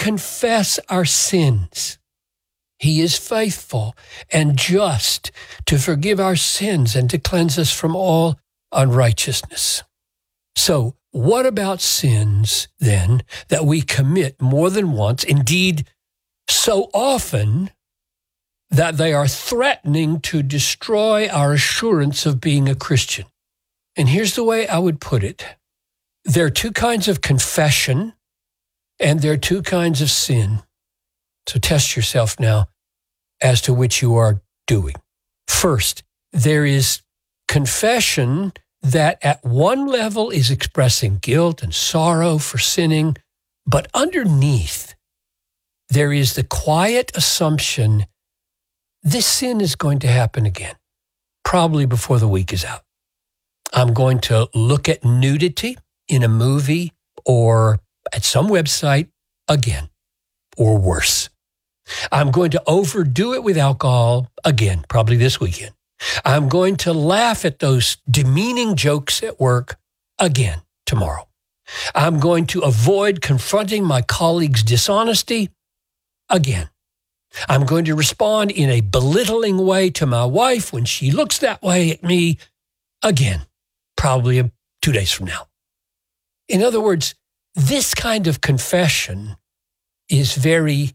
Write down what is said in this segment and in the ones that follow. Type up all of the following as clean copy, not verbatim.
confess our sins, He is faithful and just to forgive our sins and to cleanse us from all unrighteousness. So, what about sins, then, that we commit more than once, indeed so often, that they are threatening to destroy our assurance of being a Christian? And here's the way I would put it. There are two kinds of confession, and there are two kinds of sin. So test yourself now as to which you are doing. First, there is confession that at one level is expressing guilt and sorrow for sinning, but underneath, there is the quiet assumption this sin is going to happen again, probably before the week is out. I'm going to look at nudity in a movie or at some website again, or worse. I'm going to overdo it with alcohol again, probably this weekend. I'm going to laugh at those demeaning jokes at work again tomorrow. I'm going to avoid confronting my colleagues' dishonesty again. I'm going to respond in a belittling way to my wife when she looks that way at me again, probably 2 days from now. In other words, this kind of confession is very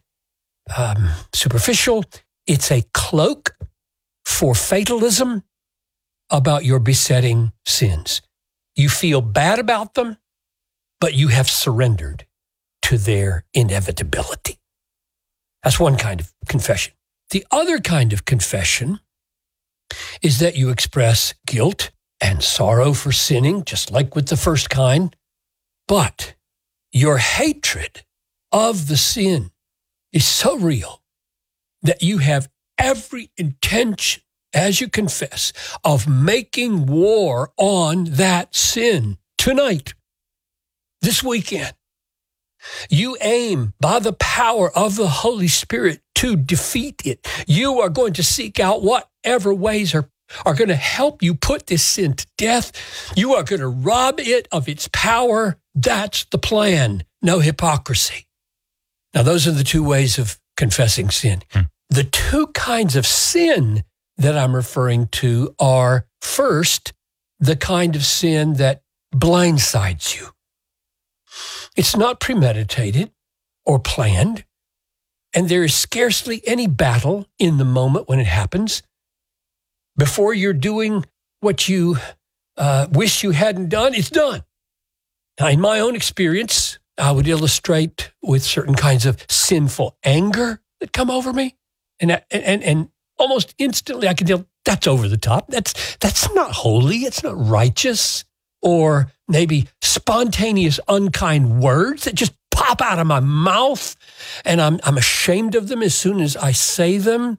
superficial. It's a cloak for fatalism about your besetting sins. You feel bad about them, but you have surrendered to their inevitability. That's one kind of confession. The other kind of confession is that you express guilt and sorrow for sinning, just like with the first kind, but your hatred of the sin is so real that you have every intention, as you confess, of making war on that sin tonight, this weekend. You aim by the power of the Holy Spirit to defeat it. You are going to seek out whatever ways are going to help you put this sin to death. You are going to rob it of its power. That's the plan. No hypocrisy. Now, those are the two ways of confessing sin. The two kinds of sin that I'm referring to are, first, the kind of sin that blindsides you. It's not premeditated or planned, and there is scarcely any battle in the moment when it happens. Before you're doing what you wish you hadn't done, it's done. Now, in my own experience, I would illustrate with certain kinds of sinful anger that come over me. And almost instantly I can tell that's over the top. That's not holy. It's not righteous. Or maybe spontaneous, unkind words that just pop out of my mouth, and I'm ashamed of them as soon as I say them.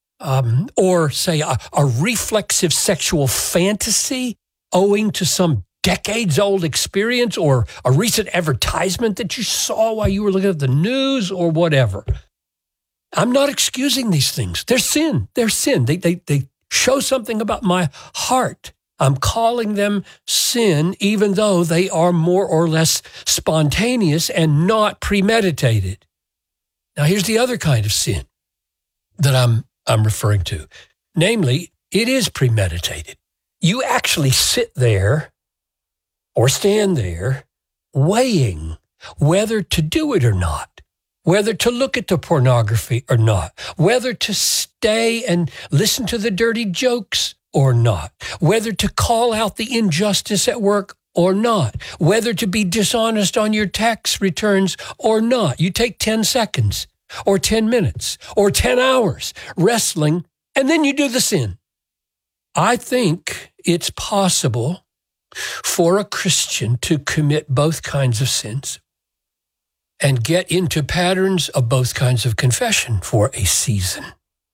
Or say a reflexive sexual fantasy owing to some decades-old experience or a recent advertisement that you saw while you were looking at the news or whatever. I'm not excusing these things. They're sin. They're sin. They show something about my heart. I'm calling them sin, even though they are more or less spontaneous and not premeditated. Now, here's the other kind of sin that I'm referring to. Namely, it is premeditated. You actually sit there or stand there weighing whether to do it or not, whether to look at the pornography or not, whether to stay and listen to the dirty jokes or not, whether to call out the injustice at work or not, whether to be dishonest on your tax returns or not. You take 10 seconds or 10 minutes or 10 hours wrestling, and then you do the sin. I think it's possible for a Christian to commit both kinds of sins and get into patterns of both kinds of confession for a season.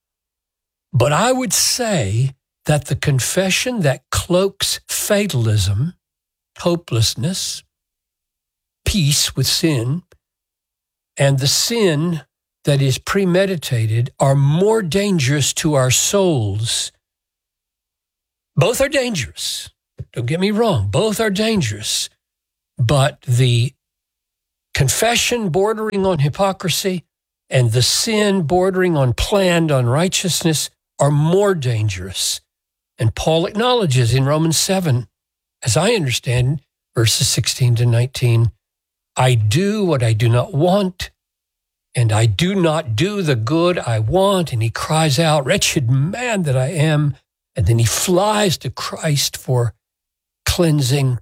But I would say that the confession that cloaks fatalism, hopelessness, peace with sin, and the sin that is premeditated are more dangerous to our souls. Both are dangerous. Don't get me wrong. Both are dangerous. But the confession bordering on hypocrisy and the sin bordering on planned unrighteousness are more dangerous. And Paul acknowledges in Romans 7, as I understand, verses 16 to 19, I do what I do not want, and I do not do the good I want. And he cries out, wretched man that I am. And then he flies to Christ for cleansing.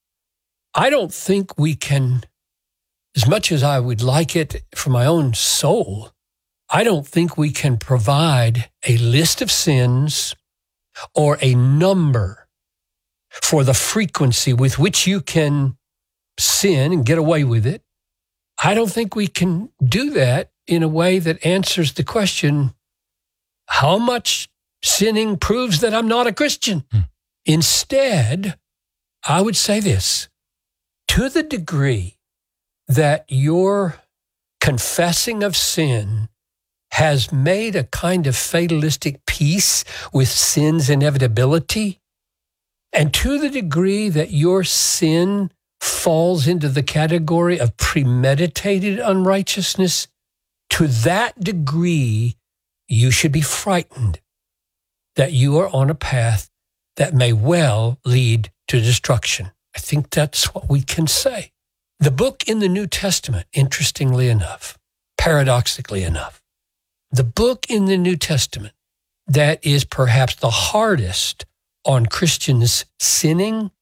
I don't think we can, as much as I would like it for my own soul, I don't think we can provide a list of sins or a number for the frequency with which you can sin and get away with it. I don't think we can do that in a way that answers the question, how much sinning proves that I'm not a Christian? Instead, I would say this, to the degree that your confessing of sin has made a kind of fatalistic peace with sin's inevitability, and to the degree that your sin falls into the category of premeditated unrighteousness, to that degree, you should be frightened that you are on a path that may well lead to destruction. I think that's what we can say. The book in the New Testament, interestingly enough, paradoxically enough, the book in the New Testament that is perhaps the hardest on Christians sinning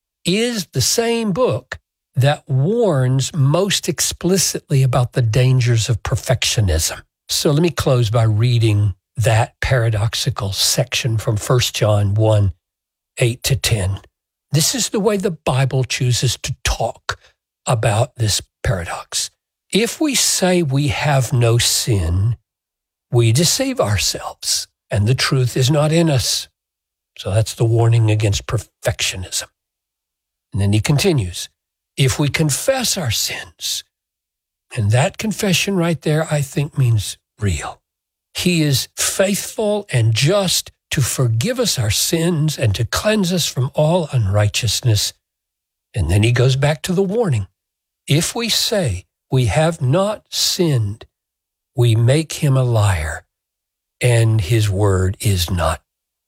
is the same book that warns most explicitly about the dangers of perfectionism. So let me close by reading that paradoxical section from 1 John 1, 8 to 10. This is the way the Bible chooses to talk about this paradox. If we say we have no sin, we deceive ourselves, and the truth is not in us. So that's the warning against perfectionism. And then he continues, if we confess our sins, and that confession right there, I think means real. He is faithful and just to forgive us our sins and to cleanse us from all unrighteousness. And then he goes back to the warning. If we say we have not sinned, we make him a liar, and his word is not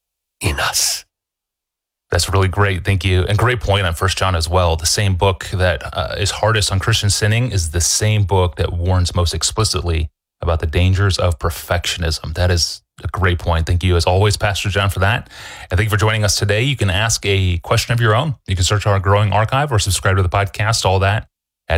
in us. That's really great. Thank you. And great point on 1 John as well. The same book that is hardest on Christian sinning is the same book that warns most explicitly about the dangers of perfectionism. That is a great point. Thank you, as always, Pastor John, for that. And thank you for joining us today. You can ask a question of your own. You can search our growing archive or subscribe to the podcast, all that at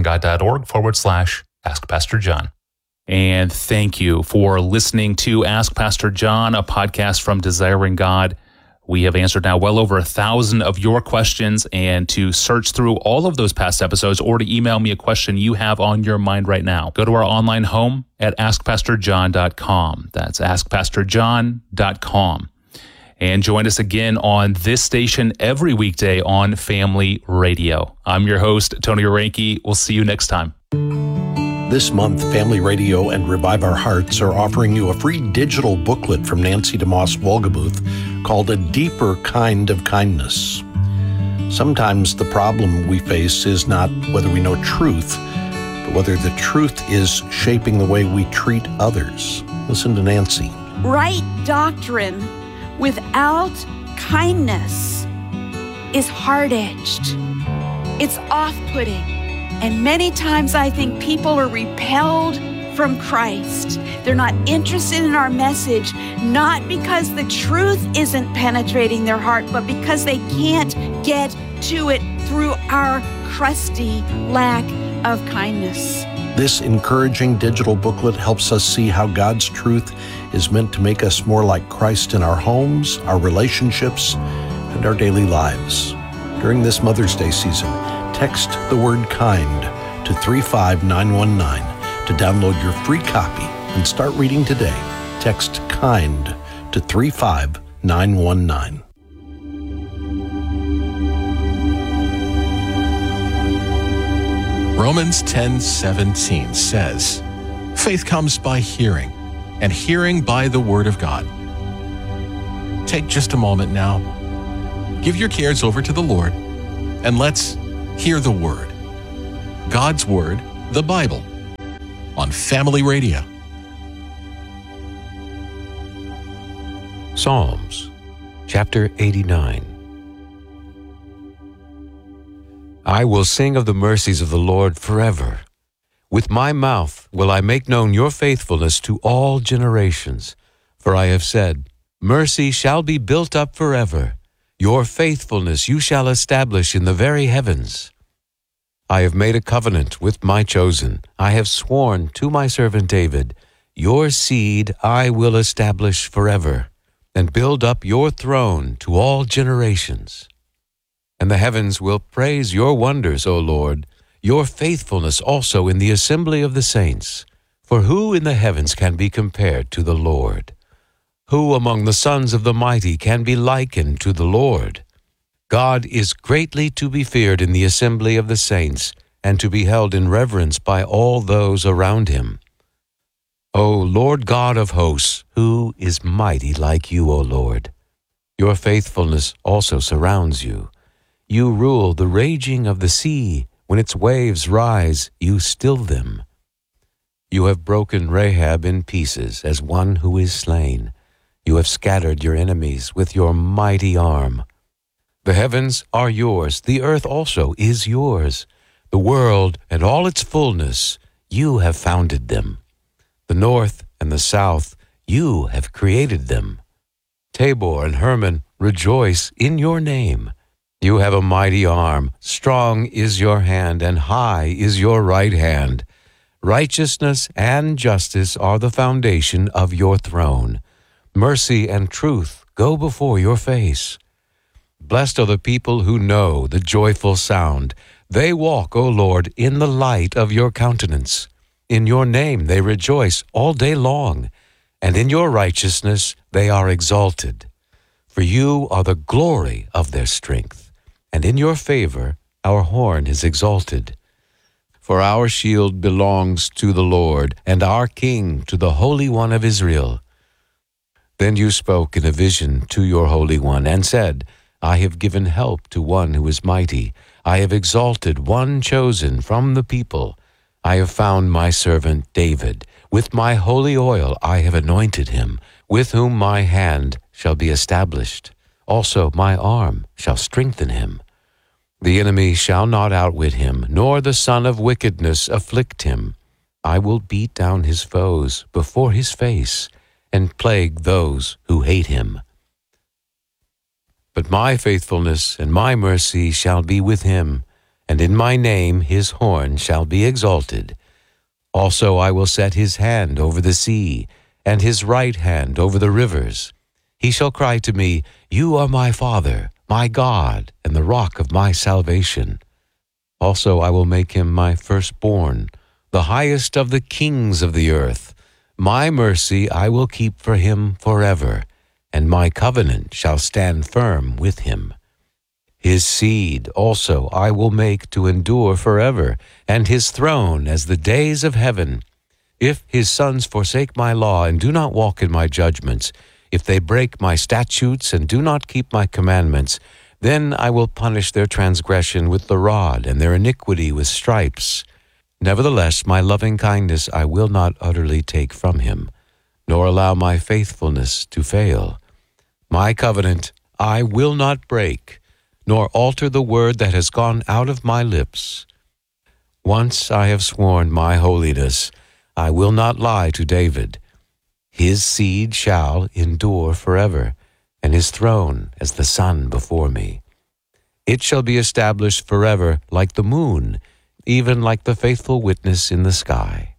desiringgod.org/Ask Pastor John. And thank you for listening to Ask Pastor John, a podcast from Desiring God. We have answered now well over 1,000 of your questions, and to search through all of those past episodes or to email me a question you have on your mind right now, go to our online home at askpastorjohn.com. That's askpastorjohn.com. And join us again on this station every weekday on Family Radio. I'm your host, Tony Orenke. We'll see you next time. This month, Family Radio and Revive Our Hearts are offering you a free digital booklet from Nancy DeMoss Wolgemuth called A Deeper Kind of Kindness. Sometimes the problem we face is not whether we know truth, but whether the truth is shaping the way we treat others. Listen to Nancy. Right doctrine without kindness is hard-edged. It's off-putting. And many times I think people are repelled from Christ. They're not interested in our message, not because the truth isn't penetrating their heart, but because they can't get to it through our crusty lack of kindness. This encouraging digital booklet helps us see how God's truth is meant to make us more like Christ in our homes, our relationships, and our daily lives. During this Mother's Day season, text the word kind to 35919 to download your free copy and start reading today. Text kind to 35919. Romans 10:17 says, faith comes by hearing, and hearing by the word of God. Take just a moment now. Give your cares over to the Lord, and let's hear the word. God's Word, the Bible, on Family Radio. Psalms, chapter 89. I will sing of the mercies of the Lord forever. With my mouth will I make known your faithfulness to all generations. For I have said, mercy shall be built up forever. Your faithfulness you shall establish in the very heavens. I have made a covenant with my chosen. I have sworn to my servant David, your seed I will establish forever, and build up your throne to all generations. And the heavens will praise your wonders, O Lord, your faithfulness also in the assembly of the saints. For who in the heavens can be compared to the Lord? Who among the sons of the mighty can be likened to the Lord? God is greatly to be feared in the assembly of the saints, and to be held in reverence by all those around him. O Lord God of hosts, who is mighty like you, O Lord? Your faithfulness also surrounds you. You rule the raging of the sea. When its waves rise, you still them. You have broken Rahab in pieces as one who is slain. You have scattered your enemies with your mighty arm. The heavens are yours, the earth also is yours. The world and all its fullness, you have founded them. The north and the south, you have created them. Tabor and Hermon rejoice in your name. You have a mighty arm, strong is your hand, and high is your right hand. Righteousness and justice are the foundation of your throne. Mercy and truth go before your face. Blessed are the people who know the joyful sound. They walk, O Lord, in the light of your countenance. In your name they rejoice all day long, and in your righteousness they are exalted. For you are the glory of their strength, and in your favor our horn is exalted. For our shield belongs to the Lord, and our King to the Holy One of Israel. Then you spoke in a vision to your Holy One, and said, I have given help to one who is mighty. I have exalted one chosen from the people. I have found my servant David. With my holy oil I have anointed him, with whom my hand shall be established. Also my arm shall strengthen him. The enemy shall not outwit him, nor the son of wickedness afflict him. I will beat down his foes before his face, and plague those who hate him. But my faithfulness and my mercy shall be with him, and in my name his horn shall be exalted. Also I will set his hand over the sea, and his right hand over the rivers. He shall cry to me, You are my Father, my God, and the rock of my salvation. Also I will make him my firstborn, the highest of the kings of the earth. My mercy I will keep for him forever, and my covenant shall stand firm with him. His seed also I will make to endure forever, and his throne as the days of heaven. If his sons forsake my law and do not walk in my judgments, if they break my statutes and do not keep my commandments, then I will punish their transgression with the rod and their iniquity with stripes. Nevertheless, my loving kindness I will not utterly take from him, nor allow my faithfulness to fail. My covenant I will not break, nor alter the word that has gone out of my lips. Once I have sworn my holiness, I will not lie to David. His seed shall endure forever, and his throne as the sun before me. It shall be established forever like the moon, even like the faithful witness in the sky.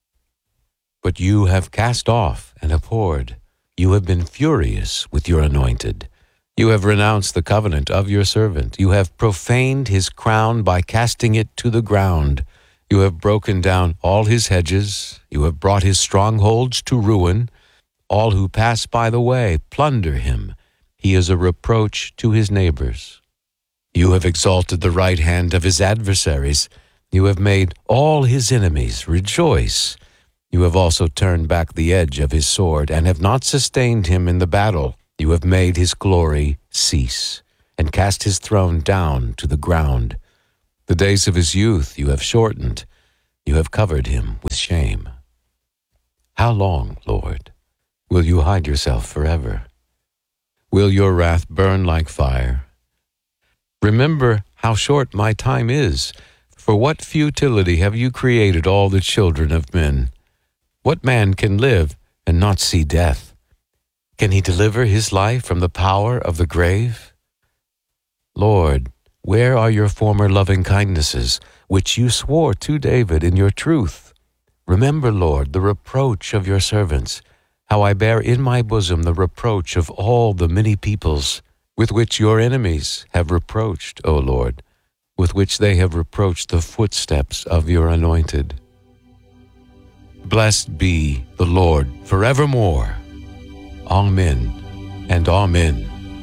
But you have cast off and abhorred. You have been furious with your anointed. You have renounced the covenant of your servant. You have profaned his crown by casting it to the ground. You have broken down all his hedges. You have brought his strongholds to ruin. All who pass by the way plunder him. He is a reproach to his neighbors. You have exalted the right hand of his adversaries. You have made all his enemies rejoice. You have also turned back the edge of his sword, and have not sustained him in the battle. You have made his glory cease, and cast his throne down to the ground. The days of his youth you have shortened. You have covered him with shame. How long, Lord, will you hide yourself forever? Will your wrath burn like fire? Remember how short my time is. For what futility have you created all the children of men? What man can live and not see death? Can he deliver his life from the power of the grave? Lord, where are your former loving kindnesses, which you swore to David in your truth? Remember, Lord, the reproach of your servants, how I bear in my bosom the reproach of all the many peoples, with which your enemies have reproached, O Lord, with which they have reproached the footsteps of your anointed. Blessed be the Lord forevermore. Amen and amen.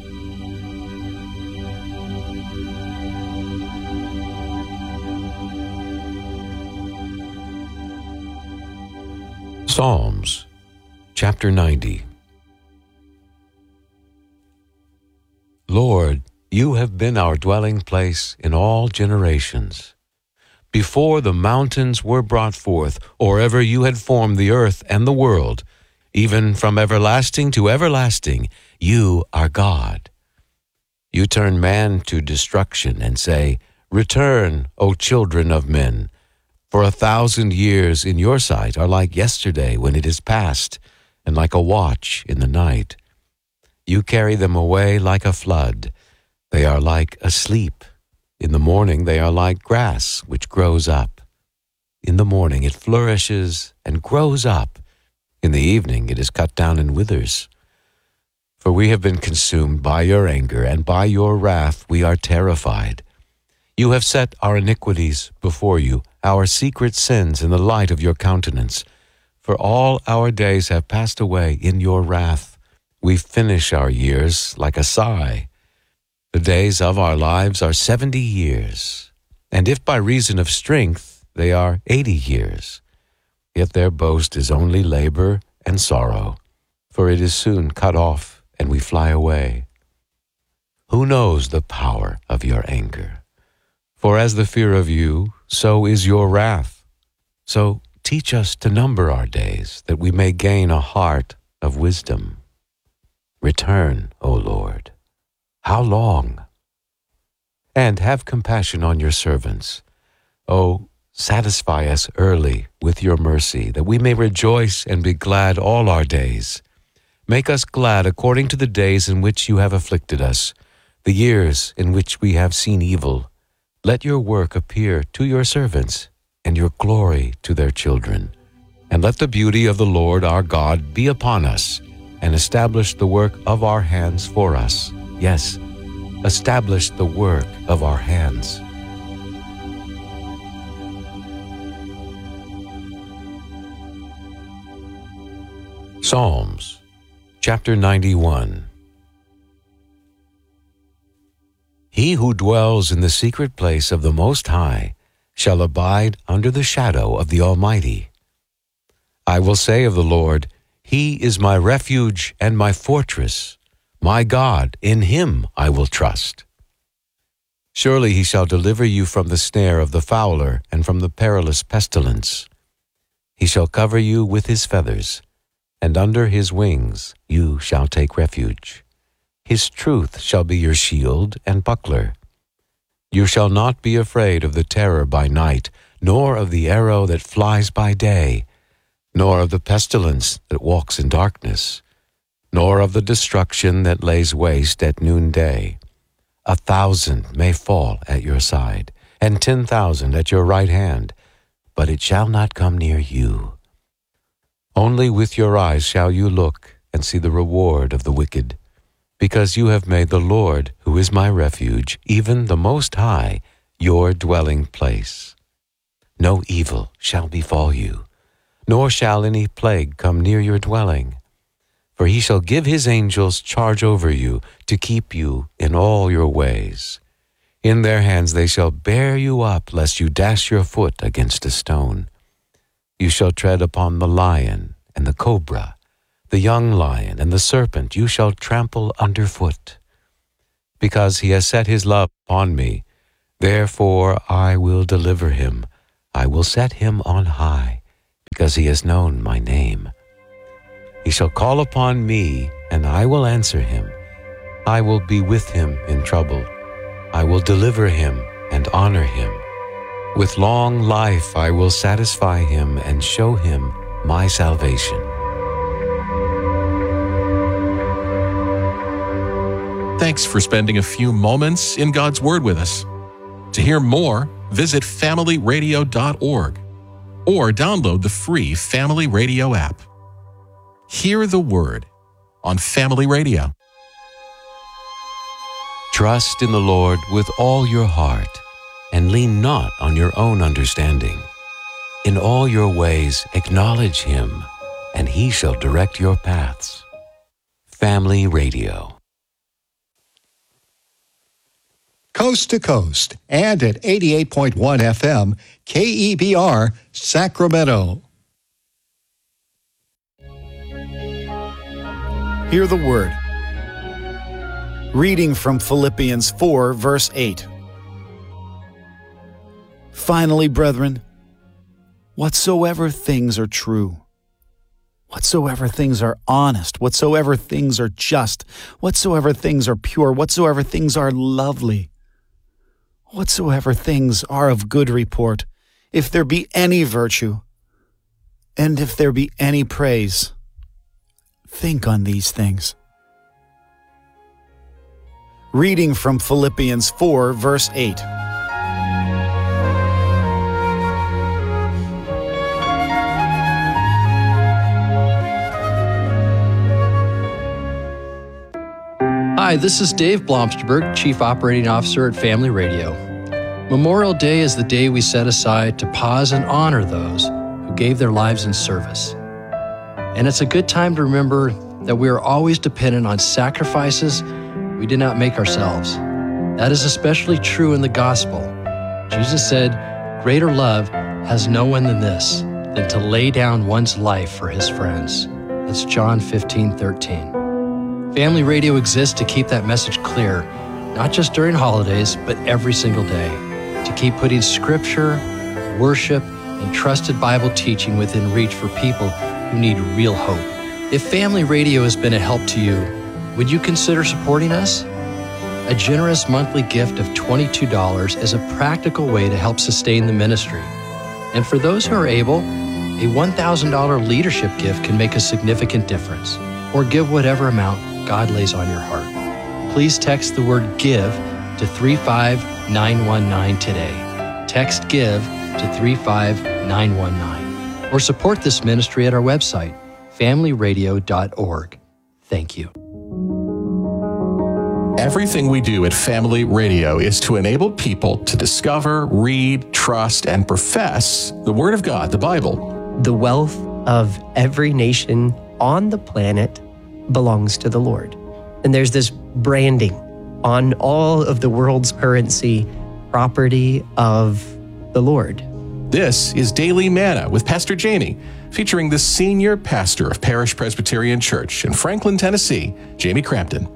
Psalms, chapter 90. Lord, you have been our dwelling place in all generations. Before the mountains were brought forth, or ever you had formed the earth and the world, even from everlasting to everlasting, you are God. You turn man to destruction and say, Return, O children of men. For 1,000 years in your sight are like yesterday when it is past, and like a watch in the night. You carry them away like a flood. They are like asleep. In the morning they are like grass which grows up. In the morning it flourishes and grows up. In the evening it is cut down and withers. For we have been consumed by your anger, and by your wrath we are terrified. You have set our iniquities before you, our secret sins in the light of your countenance. For all our days have passed away in your wrath. We finish our years like a sigh. The days of our lives are 70 years, and if by reason of strength they are 80 years. Yet their boast is only labor and sorrow, for it is soon cut off, and we fly away. Who knows the power of your anger? For as the fear of you, so is your wrath. So teach us to number our days, that we may gain a heart of wisdom. Return, O Lord. How long? And have compassion on your servants. O satisfy us early with your mercy, that we may rejoice and be glad all our days. Make us glad according to the days in which you have afflicted us, the years in which we have seen evil. Let your work appear to your servants, and your glory to their children. And let the beauty of the Lord our God be upon us, and establish the work of our hands for us. Yes, establish the work of our hands. Psalms, chapter 91. He who dwells in the secret place of the Most High shall abide under the shadow of the Almighty. I will say of the Lord, He is my refuge and my fortress. My God, in Him I will trust. Surely He shall deliver you from the snare of the fowler and from the perilous pestilence. He shall cover you with His feathers, and under His wings you shall take refuge. His truth shall be your shield and buckler. You shall not be afraid of the terror by night, nor of the arrow that flies by day, nor of the pestilence that walks in darkness, nor of the destruction that lays waste at noonday. 1,000 may fall at your side, and 10,000 at your right hand, but it shall not come near you. Only with your eyes shall you look and see the reward of the wicked, because you have made the Lord, who is my refuge, even the Most High, your dwelling place. No evil shall befall you, nor shall any plague come near your dwelling. For He shall give His angels charge over you, to keep you in all your ways. In their hands they shall bear you up, lest you dash your foot against a stone. You shall tread upon the lion and the cobra, the young lion and the serpent you shall trample underfoot. Because He has set His love upon me, Therefore I will deliver him. I will set him on high, because he has known my name. He shall call upon me, and I will answer him. I will be with him in trouble. I will deliver him and honor him. With long life I will satisfy him and show him my salvation. Thanks for spending a few moments in God's Word with us. To hear more, visit familyradio.org or download the free Family Radio app. Hear the Word on Family Radio. Trust in the Lord with all your heart, and lean not on your own understanding. In all your ways acknowledge him, and he shall direct your paths. Family Radio. Coast to coast and at 88.1 FM, KEBR, Sacramento. Hear the word. Reading from Philippians 4, verse 8. Finally, brethren, whatsoever things are true, whatsoever things are honest, whatsoever things are just, whatsoever things are pure, whatsoever things are lovely, whatsoever things are of good report, if there be any virtue, and if there be any praise, think on these things. Reading from Philippians 4, verse 8. Hi, this is Dave Blomsterberg, Chief Operating Officer at Family Radio. Memorial Day is the day we set aside to pause and honor those who gave their lives in service. And it's a good time to remember that we are always dependent on sacrifices we did not make ourselves. That is especially true in the gospel. Jesus said, "Greater love has no one than this, than to lay down one's life for his friends." That's John 15:13. Family Radio exists to keep that message clear, not just during holidays, but every single day, to keep putting scripture, worship, and trusted Bible teaching within reach for people who need real hope. If Family Radio has been a help to you, would you consider supporting us? A generous monthly gift of $22 is a practical way to help sustain the ministry. And for those who are able, a $1,000 leadership gift can make a significant difference. Or give whatever amount God lays on your heart. Please text the word GIVE to 35919 today. Text GIVE to 35919. Or support this ministry at our website, familyradio.org. Thank you. Everything we do at Family Radio is to enable people to discover, read, trust, and profess the Word of God, the Bible. The wealth of every nation on the planet belongs to the Lord. And there's this branding on all of the world's currency, property of the Lord. This is Daily Manna with Pastor Jamie, featuring the senior pastor of Parish Presbyterian Church in Franklin, Tennessee, Jamie Crampton.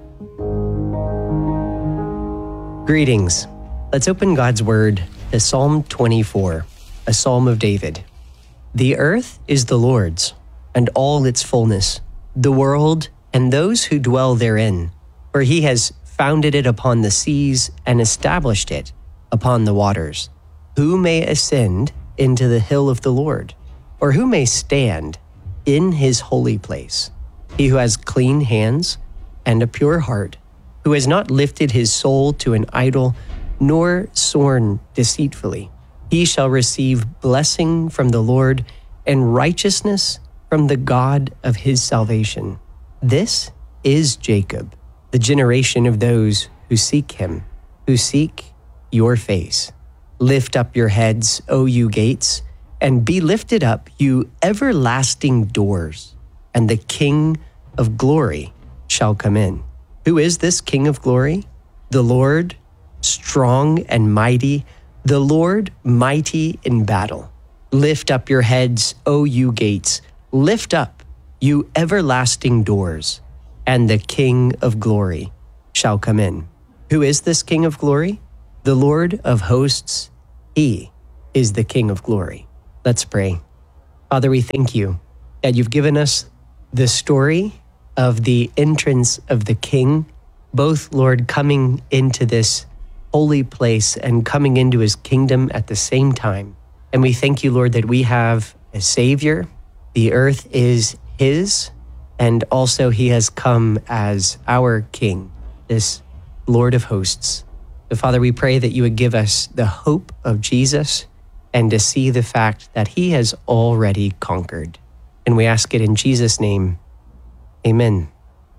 Greetings. Let's open God's Word to Psalm 24, a psalm of David. The earth is the Lord's, and all its fullness, the world and those who dwell therein. For he has founded it upon the seas and established it upon the waters. Who may ascend into the hill of the Lord? Or who may stand in his holy place? He who has clean hands and a pure heart, who has not lifted his soul to an idol, nor sworn deceitfully. He shall receive blessing from the Lord and righteousness from the God of his salvation. This is Jacob, the generation of those who seek him, who seek your face. Lift up your heads, O you gates, and be lifted up, you everlasting doors, and the King of glory shall come in. Who is this King of glory? The Lord, strong and mighty, the Lord mighty in battle. Lift up your heads, O you gates, lift up, you everlasting doors, and the King of glory shall come in. Who is this King of glory? The Lord of hosts, he is the King of glory. Let's pray. Father, we thank you that you've given us the story of the entrance of the King, both, Lord, coming into this holy place and coming into his kingdom at the same time. And we thank you, Lord, that we have a Savior. The earth is his, and also he has come as our King, this Lord of hosts. So, Father, we pray that you would give us the hope of Jesus and to see the fact that he has already conquered. And we ask it in Jesus' name. Amen.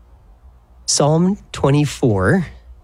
Psalm 24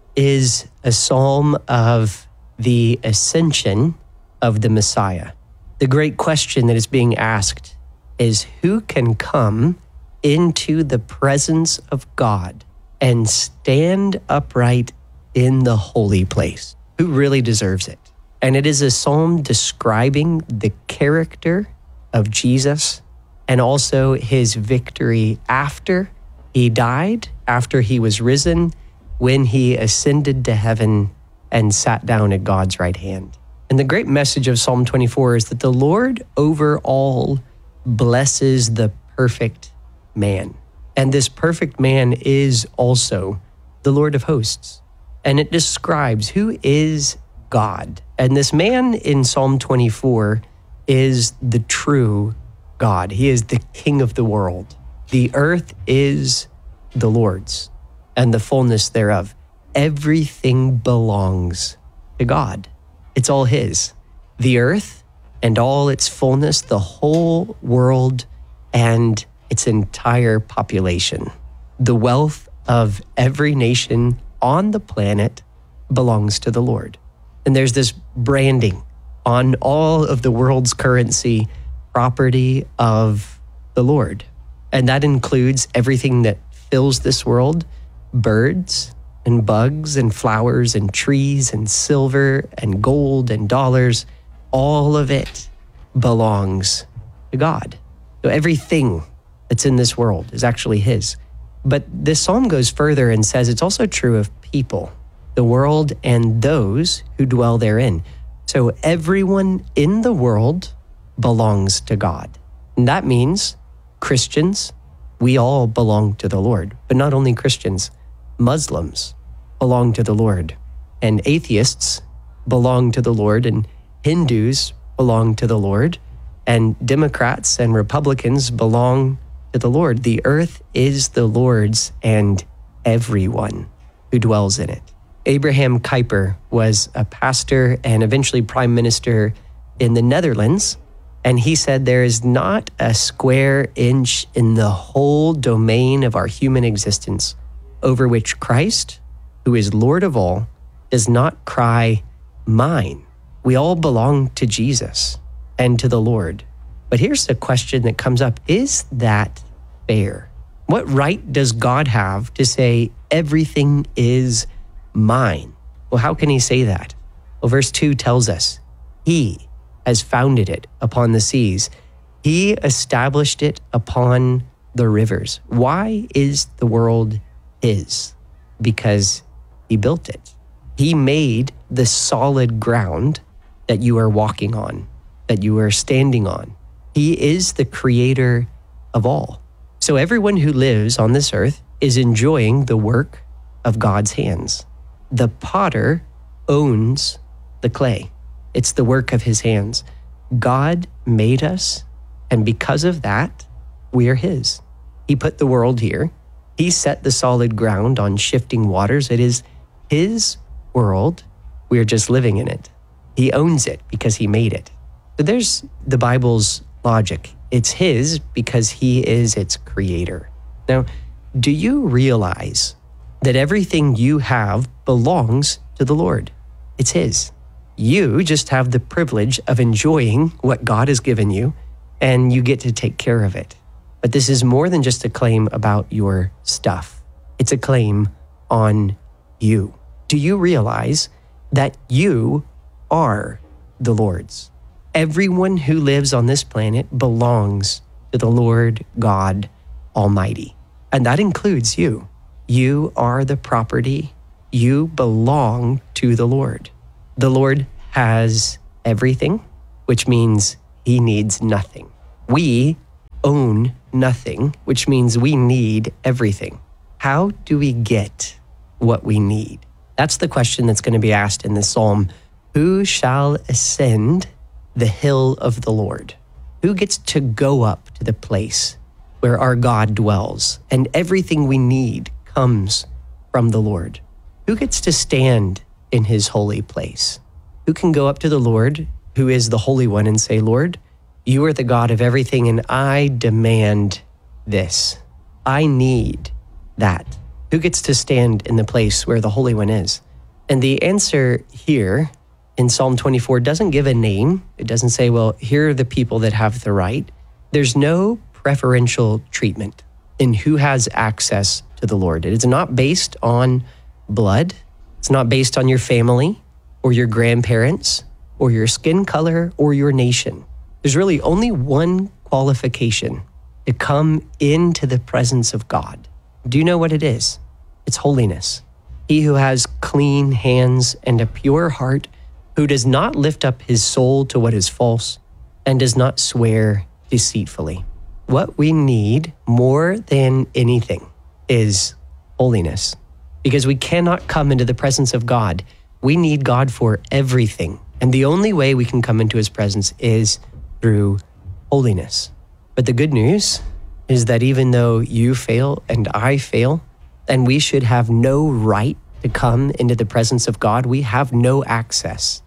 is a psalm of the ascension of the Messiah. The great question that is being asked is, who can come into the presence of God and stand upright in the holy place? Who really deserves it? And it is a psalm describing the character of Jesus and also his victory after he died, after he was risen, when he ascended to heaven and sat down at God's right hand. And the great message of Psalm 24 is that the Lord over all blesses the perfect man. And this perfect man is also the Lord of hosts. And it describes who is God. And this man in Psalm 24 is the true God. He is the King of the world. The earth is the Lord's and the fullness thereof. Everything belongs to God. It's all his. The earth and all its fullness, the whole world and its entire population. The wealth of every nation on the planet belongs to the Lord. And there's this branding on all of the world's currency, property of the Lord. And that includes everything that fills this world, birds and bugs and flowers and trees and silver and gold and dollars. All of it belongs to God. So everything that's in this world is actually his. But this psalm goes further and says it's also true of people, the world and those who dwell therein. So everyone in the world belongs to God. And that means Christians, we all belong to the Lord. But not only Christians, Muslims belong to the Lord. And atheists belong to the Lord. And Hindus belong to the Lord. And Democrats and Republicans belong to the Lord. The earth is the Lord's and everyone who dwells in it. Abraham Kuyper was a pastor and eventually prime minister in the Netherlands. And he said there is not a square inch in the whole domain of our human existence over which Christ, who is Lord of all, does not cry, mine. We all belong to Jesus and to the Lord. But here's the question that comes up. Is that fair? What right does God have to say everything is mine? Well, how can he say that? Well, verse 2 tells us he has founded it upon the seas. He established it upon the rivers. Why is the world his? Because he built it. He made the solid ground that you are walking on, that you are standing on. He is the creator of all. So everyone who lives on this earth is enjoying the work of God's hands. The potter owns the clay. It's the work of his hands. God made us, and because of that, we are his. He put the world here. He set the solid ground on shifting waters. It is his world. We are just living in it. He owns it because he made it. So there's the Bible's logic. It's his because he is its creator. Now, do you realize that everything you have belongs to the Lord? It's his. You just have the privilege of enjoying what God has given you, and you get to take care of it. But this is more than just a claim about your stuff. It's a claim on you. Do you realize that you are the Lord's? Everyone who lives on this planet belongs to the Lord God Almighty. And that includes you. You are the property. You belong to the Lord. The Lord has everything, which means he needs nothing. We own nothing, which means we need everything. How do we get what we need? That's the question that's going to be asked in this psalm. Who shall ascend the hill of the Lord? Who gets to go up to the place where our God dwells and everything we need comes from the Lord? Who gets to stand in his holy place? Who can go up to the Lord, who is the Holy One, and say, Lord, you are the God of everything, and I demand this. I need that. Who gets to stand in the place where the Holy One is? And the answer here in Psalm 24 doesn't give a name. It doesn't say, well, here are the people that have the right. There's no preferential treatment in who has access to the Lord. It is not based on blood. It's not based on your family or your grandparents or your skin color or your nation. There's really only one qualification to come into the presence of God. Do you know what it is? It's holiness. He who has clean hands and a pure heart, who does not lift up his soul to what is false and does not swear deceitfully. What we need more than anything is holiness, because we cannot come into the presence of God. We need God for everything. And the only way we can come into his presence is through holiness. But the good news is that even though you fail and I fail, and we should have no right to come into the presence of God, we have no access.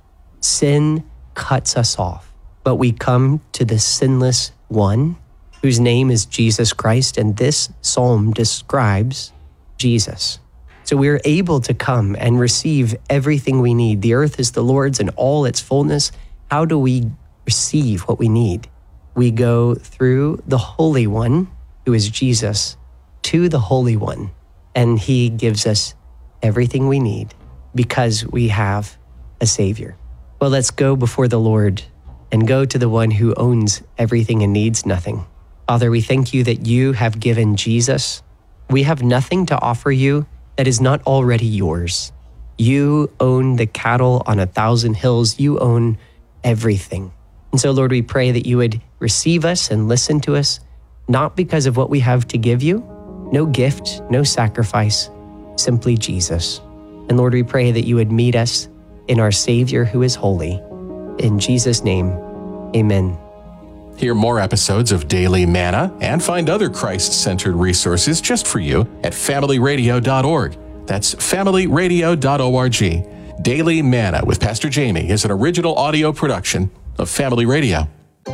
Sin cuts us off, but we come to the sinless one whose name is Jesus Christ, and this psalm describes Jesus. So we're able to come and receive everything we need. The earth is the Lord's and all its fullness. How do we receive what we need? We go through the Holy One, who is Jesus, to the Holy One, and he gives us everything we need because we have a Savior. Well, let's go before the Lord and go to the one who owns everything and needs nothing. Father, we thank you that you have given Jesus. We have nothing to offer you that is not already yours. You own the cattle on 1,000 hills. You own everything. And so, Lord, we pray that you would receive us and listen to us, not because of what we have to give you, no gift, no sacrifice, simply Jesus. And Lord, we pray that you would meet us in our Savior who is holy. In Jesus' name, amen. Hear more episodes of Daily Manna and find other Christ-centered resources just for you at familyradio.org. That's familyradio.org. Daily Manna with Pastor Jamie is an original audio production of Family Radio.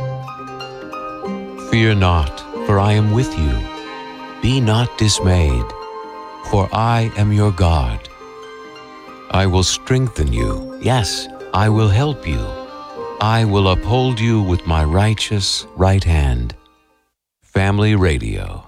Fear not, for I am with you. Be not dismayed, for I am your God. I will strengthen you. Yes, I will help you. I will uphold you with my righteous right hand. Family Radio.